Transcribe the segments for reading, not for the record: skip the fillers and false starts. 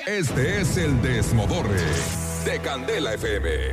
Este es el Desmodorre de Candela FM.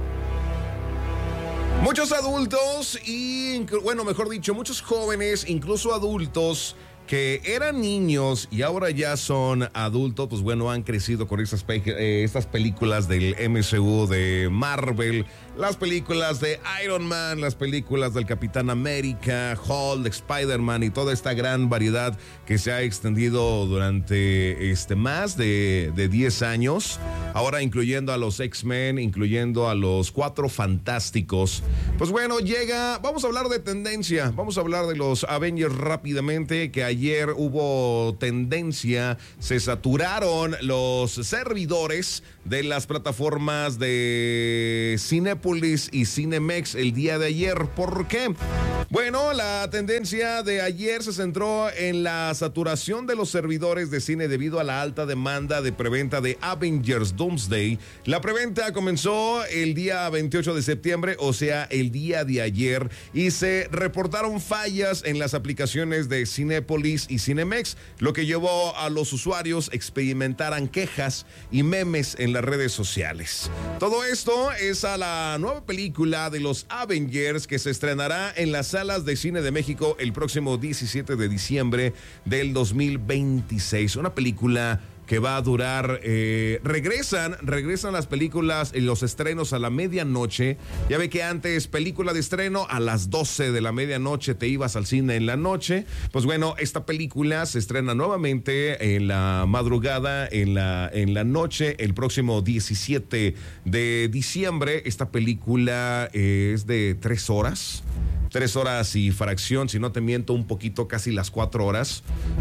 Muchos adultos mejor dicho, muchos jóvenes, incluso adultos que eran niños y ahora ya son adultos, pues bueno, han crecido con estas películas del MCU, de Marvel, las películas de Iron Man, las películas del Capitán América, Hulk, Spider-Man y toda esta gran variedad que se ha extendido durante más de 10 años. Ahora incluyendo a los X-Men, incluyendo a los Cuatro Fantásticos. Pues bueno, vamos a hablar de tendencia, vamos a hablar de los Avengers rápidamente, que ayer hubo tendencia, se saturaron los servidores de las plataformas de Cinépolis y Cinemex el día de ayer. ¿Por qué? Bueno, la tendencia de ayer se centró en la saturación de los servidores de cine debido a la alta demanda de preventa de Avengers Doomsday. La preventa comenzó el día 28 de septiembre, o sea, el día de ayer, y se reportaron fallas en las aplicaciones de Cinépolis y Cinemex, lo que llevó a los usuarios a experimentaran quejas y memes en las redes sociales. Todo esto es a la nueva película de los Avengers que se estrenará en las salas de cine de México el próximo 17 de diciembre del 2026. Una película que va a durar, regresan las películas y los estrenos a la medianoche. Ya ve que antes película de estreno a las 12 de la medianoche, te ibas al cine en la noche. Pues bueno, esta película se estrena nuevamente en la madrugada, en la noche, el próximo 17 de diciembre. Esta película es de 3 horas y fracción, si no te miento un poquito, casi las 4 horas.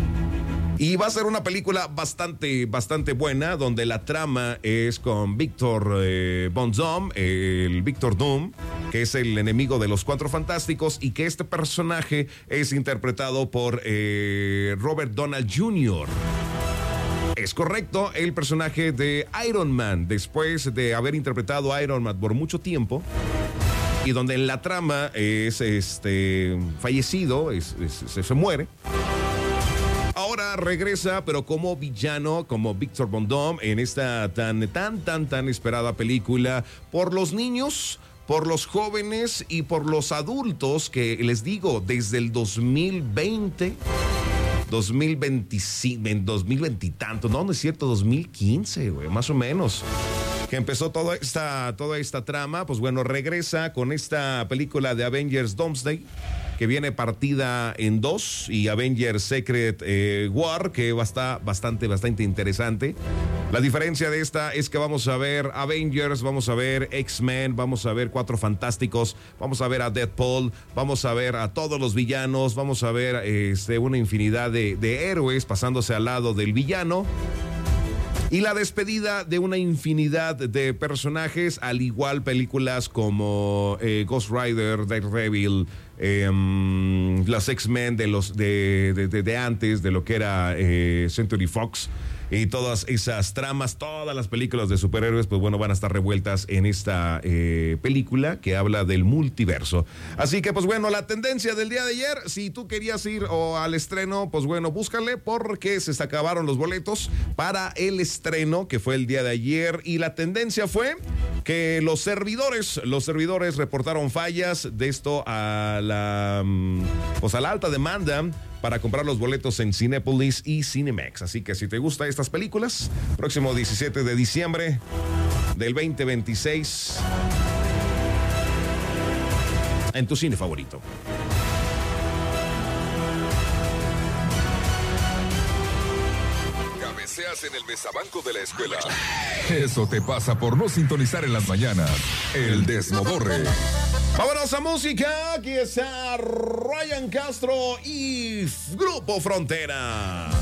Y va a ser una película bastante buena, donde la trama es con Victor Von Doom, el Victor Doom, que es el enemigo de los Cuatro Fantásticos, y que este personaje es interpretado por Robert Downey Jr. Es correcto, el personaje de Iron Man, después de haber interpretado a Iron Man por mucho tiempo, y donde en la trama es fallecido, se muere. Ahora regresa, pero como villano, como Victor Von Doom, en esta tan esperada película por los niños, por los jóvenes y por los adultos, que les digo, desde el 2020 y tanto, no es cierto, 2015, güey, más o menos, que empezó toda esta trama. Pues bueno, regresa con esta película de Avengers Doomsday, que viene partida en 2, y Avengers Secret War, que va a estar bastante interesante. La diferencia de esta es que vamos a ver Avengers, vamos a ver X-Men, vamos a ver Cuatro Fantásticos, vamos a ver a Deadpool, vamos a ver a todos los villanos, vamos a ver una infinidad de héroes pasándose al lado del villano. Y la despedida de una infinidad de personajes, al igual películas como Ghost Rider, Daredevil, las X-Men de antes, de lo que era Century Fox, y todas esas tramas, todas las películas de superhéroes, pues bueno, van a estar revueltas en esta película que habla del multiverso. Así que pues bueno, la tendencia del día de ayer, si tú querías ir al estreno, pues bueno, búscale, porque se acabaron los boletos para el estreno, que fue el día de ayer, y la tendencia fue que los servidores reportaron fallas de esto a la alta demanda para comprar los boletos en Cinépolis y Cinemex. Así que si te gustan estas películas, próximo 17 de diciembre del 2026, en tu cine favorito. Cabeceas en el mesabanco de la escuela. Eso te pasa por no sintonizar en las mañanas el Desmodorre. Vámonos a música. Aquí está Ryan Castro y Grupo Frontera.